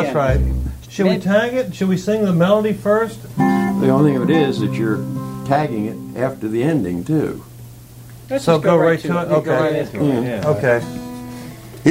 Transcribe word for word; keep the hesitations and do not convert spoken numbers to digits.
that's right. Should we tag it? Should we sing the melody first? The only thing of it is that you're tagging it after the ending, too. Let's So just go right to to it? Go Okay. right into it, yeah. Okay.